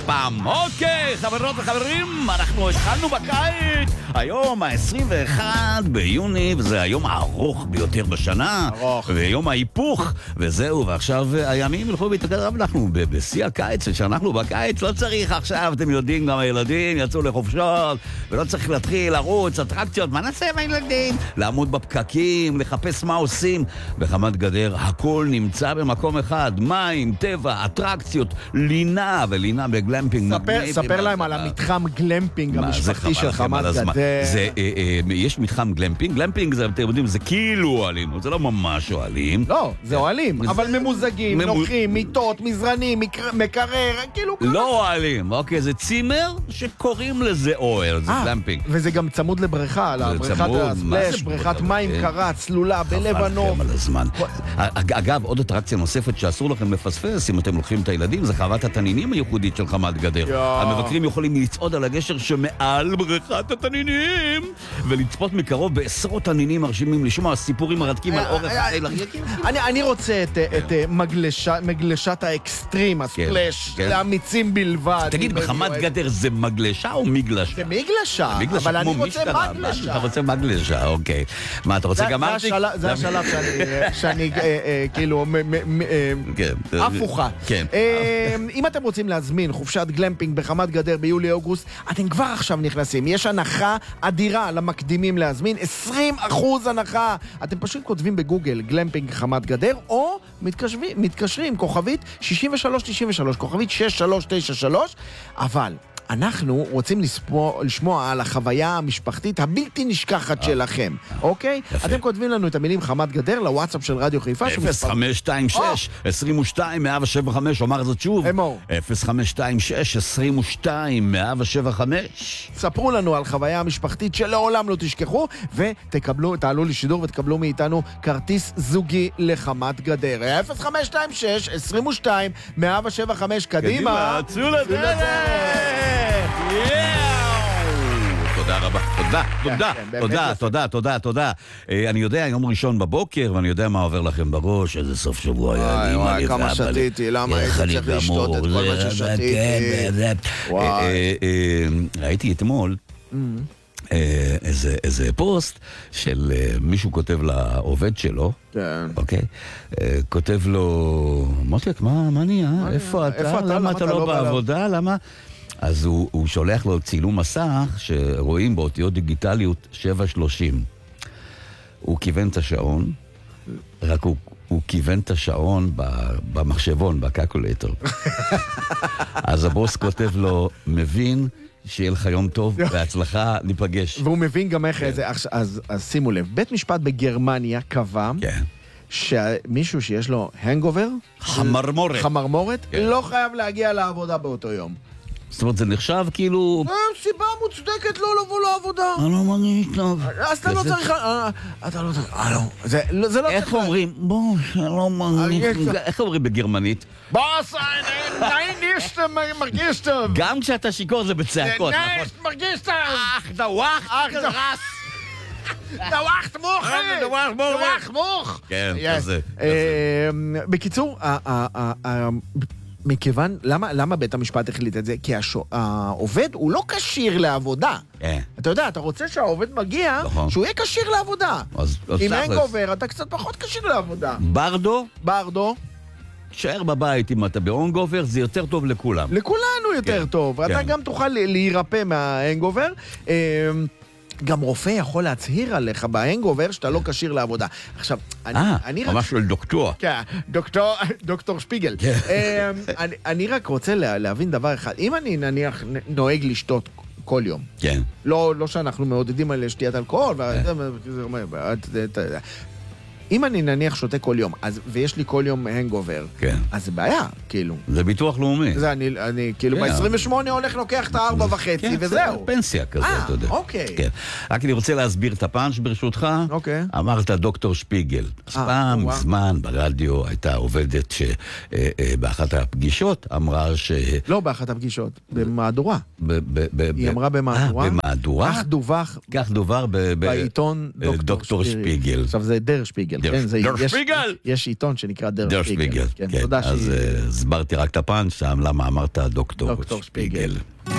פעם. אוקיי, חברות וחברים, אנחנו התחלנו בקיץ. היום ה-21 ביוני, וזה היום הארוך ביותר בשנה. ארוך. ויום ההיפוך, וזהו, ועכשיו הימים ילכו בהתקרב. אנחנו בשיא הקיץ, כשאנחנו בקיץ, לא צריך עכשיו, אתם יודעים, גם הילדים יצאו לחופשות, ולא צריך להתחיל לרוץ, אטרקציות, מה נעשה עם הילדים? לעמוד בפקקים, לחפש מה עושים. בחמת גדר, הכל נמצא במקום אחד, מים, טבע, אטרקציות, לינה, ולינה בגלמפינג. ספר להם על המתחם גלמפינג המשפחתי של חמת גדר. יש מתחם גלמפינג, גלמפינג זה, אתם יודעים, זה כאילו אוהלים, זה לא ממש אוהלים. לא, זה אוהלים, אבל ממוזגים, נוחים, מיטות, מזרנים, מקרר, כאילו... לא אוהלים, אוקיי, זה צימר שקוראים לזה אוהל, זה גלמפינג. וזה גם צמוד לבריכה, לבריכת הספלש, בריכת מים קרה, צלולה, בלב הנוף. אגב, עוד אטרקציה נוספת שאסור לכם לפספס אם אתם לוקחים את הילדים, זה חוות התנינים הייחודית של חמת גדר. המבקרים יכולים לצעוד על הגשר שמעל בריכת התנינים ולצפות מקרוב בעשרות תנינים מרשימים, לשמוע סיפורים מרתקים על אורך החיל. אני רוצה את מגלשת האקסטרים, הספלש, לאמיצים בלבד. תגיד, בחמת גדר זה מגלשה או מגלשה? זה מגלשה, אבל אני רוצה מגלשה. אתה רוצה מגלשה, אוקיי. מה, אתה רוצה גם ארטיק? זה השלב שאני כאילו הפוכה. אם אתם רוצים להזמין חופשת גלמפינג בחמת גדר ביולי-אוגוסט, אתם כבר עכשיו נכנסים. יש הנחה אדירה למקדימים להזמין, 20% הנחה. אתם פשוט כותבים בגוגל גלמפינג חמת גדר, או מתקשרים, כוכבית 6393, כוכבית 6393, אבל... אנחנו רוצים לשמוע על החוויה המשפחתית הבלתי נשכחת שלכם, אוקיי? אתם כותבים לנו את המילים חמת גדר לוואטסאפ של רדיו חיפה 0526-22-175, אומר זאת שוב, 0526-22-175. ספרו לנו על חוויה המשפחתית שלעולם לא תשכחו, ותעלו לשידור ותקבלו מאיתנו כרטיס זוגי לחמת גדר. 0526-22-175, קדימה, צאו לדרך. תודה. אני יודע, יום ראשון בבוקר, ואני יודע מה עובר לכם בראש, איזה סוף שבוע היה לי. וואי, כמה שתיתי, למה הייתי צריך לשתות את כל מה ששתיתי? ראיתי אתמול איזה פוסט של מישהו כותב לעובד שלו, אוקיי? כותב לו, מותק, מה נהיה? איפה אתה? למה אתה לא בעבודה? למה? אז הוא שולח לו צילום מסך שרואים באותיות דיגיטליות 7:30. הוא כיוון את השעון, רק הוא כיוון את השעון במחשבון, בקלקולטור. אז הבוס כותב לו, מבין שיהיה לך יום טוב, בהצלחה, ניפגש. והוא מבין גם איך זה, אז שימו לב, בית משפט בגרמניה קבע שמישהו שיש לו הנגובר, חמרמורת, לא חייב להגיע לעבודה באותו יום. זאת אומרת, זה נחשב כאילו... סיבה מוצדקת לא לבוא לעבודה. אני לא מרגיש טוב. אז אתה לא צריך... אתה לא צריך... זה לא... איך אומרים? בוא, שלא מרגיש... איך אומרים בגרמנית? בוס, נישט מרגיש טוב. גם כשאתה שיקור זה בצעקות, נכון? נישט מרגיש טוב. דווח, רס. דווח מוך. כן, כזה. בקיצור, מכיוון, למה בית המשפט החליט את זה? כי העובד הוא לא קשיר לעבודה. אתה יודע, אתה רוצה שהעובד מגיע, שהוא יהיה קשיר לעבודה. אם אין גובר, אתה קצת פחות קשיר לעבודה. ברדו. תשאר בבית אם אתה בהונגובר, זה יותר טוב לכולם. לכולנו יותר טוב. אתה גם תוכל להירפא מההנגובר. גם רופא יכול להצהיר עליך בהנגובר שאתה לא קשיר לעבודה. עכשיו, ממש של דוקטור. כן, דוקטור שפיגל. אני רק רוצה להבין דבר אחד. אם אני נניח נוהג לשתות כל יום, לא שאנחנו מעודדים על שתיית אלכוהול, אם אני נניח שותה כל יום, ויש לי כל יום הנגובר, אז זה בעיה, כאילו. זה ביטוח לאומי. זה אני כאילו ב-28 הולך לוקח את ה-4.5 וזהו. פנסיה כזה, אתה יודע. אוקיי. רק אני רוצה להסביר את הפאנץ' ברשותך. אוקיי. אמרת דוקטור שפיגל. אז פעם זמן ברדיו הייתה עובדת שבאחת הפגישות אמרה ש... לא באחת הפגישות, במהדורה. היא אמרה במהדורה. כך דווח בעיתון דוקטור שפיגל. עכשיו זה דר שפיגל. דר שפיגל. יש עיתון שנקרא דר שפיגל. אז הסברתי רק את הפאנץ', למה אמרת דוקטור שפיגל.